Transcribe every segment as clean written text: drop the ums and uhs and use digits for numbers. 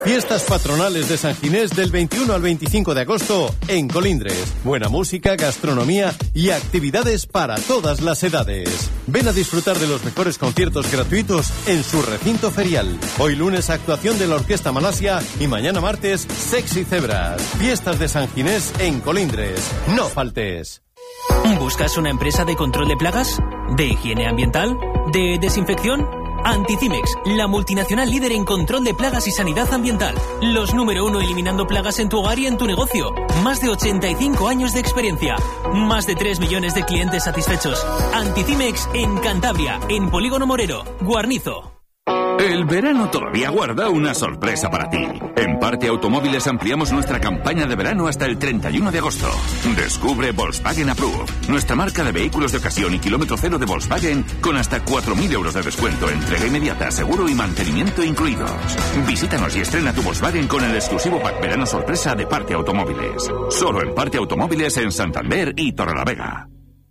Fiestas patronales de San Ginés del 21 al 25 de agosto en Colindres. Buena música, gastronomía y actividades para todas las edades. Ven a disfrutar de los mejores conciertos gratuitos en su recinto ferial. Hoy lunes actuación de la Orquesta Malasia y mañana martes Sexy Cebras. Fiestas de San Ginés en Colindres. No faltes. ¿Buscas una empresa de control de plagas? ¿De higiene ambiental? ¿De desinfección? Anticimex, la multinacional líder en control de plagas y sanidad ambiental. Los número 1 eliminando plagas en tu hogar y en tu negocio. Más de 85 años de experiencia. Más de 3 millones de clientes satisfechos. Anticimex en Cantabria, en Polígono Morero, Guarnizo. El verano todavía guarda una sorpresa para ti. En Parte Automóviles ampliamos nuestra campaña de verano hasta el 31 de agosto. Descubre Volkswagen Approve, nuestra marca de vehículos de ocasión y kilómetro cero de Volkswagen con hasta 4.000 euros de descuento, entrega inmediata, seguro y mantenimiento incluidos. Visítanos y estrena tu Volkswagen con el exclusivo pack verano sorpresa de Parte Automóviles. Solo en Parte Automóviles en Santander y Torrelavega.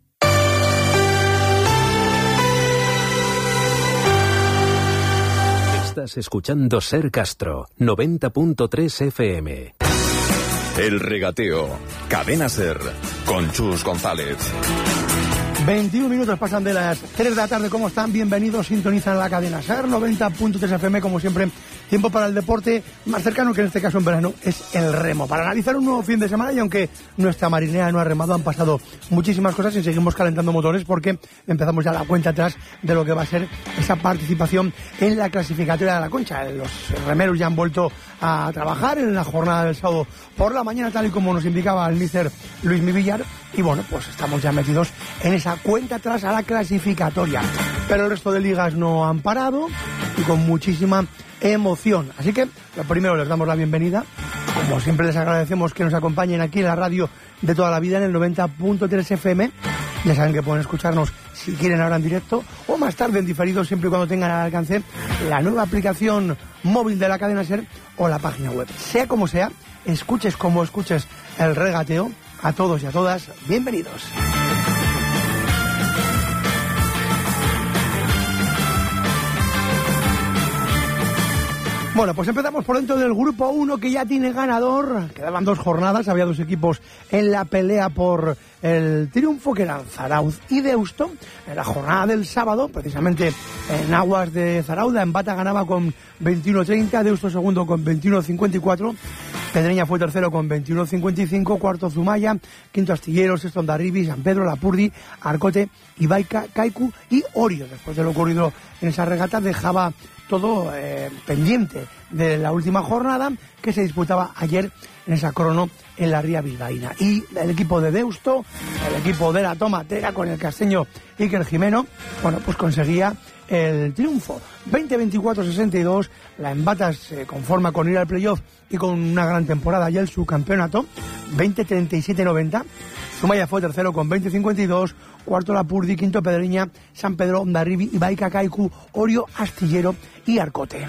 Estás escuchando Ser Castro, 90.3 FM. El regateo. Cadena Ser. Con Chus González. 21 minutos pasan de las 3 de la tarde. ¿Cómo están? Bienvenidos. Sintonizan la cadena Ser, 90.3 FM, como siempre. Tiempo para el deporte más cercano, que en este caso en verano es el remo. Para analizar un nuevo fin de semana, y aunque nuestra marinera no ha remado, han pasado muchísimas cosas y seguimos calentando motores porque empezamos ya la cuenta atrás de lo que va a ser esa participación en la clasificatoria de la Concha. Los remeros ya han vuelto a trabajar en la jornada del sábado por la mañana, tal y como nos indicaba el míster Luis Mivillar, y bueno, pues estamos ya metidos en esa cuenta atrás a la clasificatoria. Pero el resto de ligas no han parado y con muchísima emoción. Así que lo primero, les damos la bienvenida. Como siempre, les agradecemos que nos acompañen aquí en la radio de toda la vida en el 90.3 FM. Ya saben que pueden escucharnos si quieren ahora en directo o más tarde en diferido, siempre y cuando tengan al alcance la nueva aplicación móvil de la cadena Ser o la página web. Sea como sea, escuches como escuches el regateo, a todos y a todas, bienvenidos. Bueno, pues empezamos por dentro del grupo 1, que ya tiene ganador. Quedaban 2 jornadas, había 2 equipos en la pelea por el triunfo, que eran Zarauz y Deusto. En la jornada del sábado, precisamente en aguas de Zarauda, Embata ganaba con 21-30, Deusto segundo con 21-54, Pedreña fue tercero con 21-55, cuarto Zumaya, quinto Astillero, sexto Hondarribia, San Pedro, Lapurdi, Arcote, Ibaica, Kaiku y Orio. Después de lo ocurrido en esa regata, dejaba todo pendiente de la última jornada que se disputaba ayer en esa crono en la ría bilbaína. Y el equipo de Deusto, el equipo de la Tomatera con el casteño Iker Jimeno, bueno, pues conseguía el triunfo. 20-24-62, la Embata se conforma con ir al playoff y con una gran temporada ya el subcampeonato. 20-37-90, Zumaya fue tercero con 20-52, cuarto Lapurdi, quinto Pedreña, San Pedro, Hondarribia, Ibaica, Kaiku, Orio, Astillero y Arcote.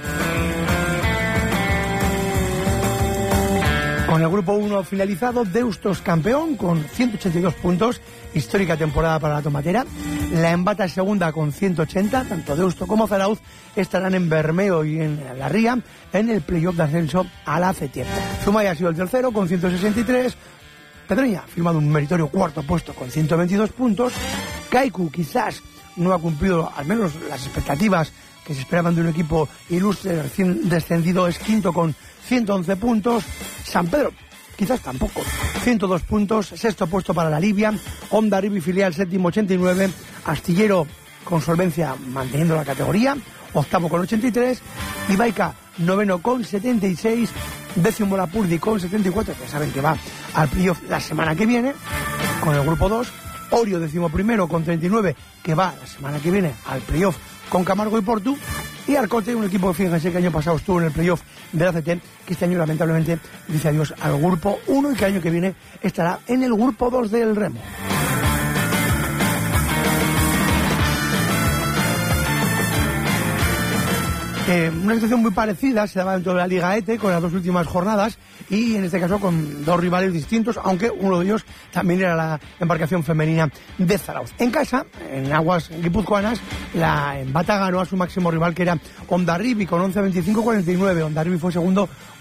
Con el grupo 1 finalizado, Deusto es campeón con 182 puntos, histórica temporada para la Tomatera. La Embata es segunda con 180, tanto Deusto como Zarauz estarán en Bermeo y en la Ría en el playoff de ascenso a la CT. Zumaya ha sido el tercero con 163, Pedreña ha firmado un meritorio cuarto puesto con 122 puntos, Kaiku quizás no ha cumplido al menos las expectativas que se esperaban de un equipo ilustre recién descendido, es quinto con 111 puntos, San Pedro quizás tampoco, 102 puntos, sexto puesto para la Libia, Hondarribia filial séptimo 89, Astillero con solvencia manteniendo la categoría, octavo con 83, Ibaica noveno con 76, décimo Lapurdi con 74, que saben que va al playoff la semana que viene con el grupo 2, Orio décimo primero con 39, que va la semana que viene al playoff con Camargo y Portu, y Arcote, un equipo, fíjense, que el año pasado estuvo en el playoff de la CT, que este año lamentablemente dice adiós al grupo 1 y que el año que viene estará en el grupo 2 del remo. Una situación muy parecida se daba dentro de la Liga ETE con las 2 últimas jornadas y en este caso con 2 rivales distintos, aunque uno de ellos también era la embarcación femenina de Zarauz. En casa, en aguas guipuzcoanas, la Enbata ganó a su máximo rival, que era Hondarribia, con 11-25-49. Hondarribia fue segundo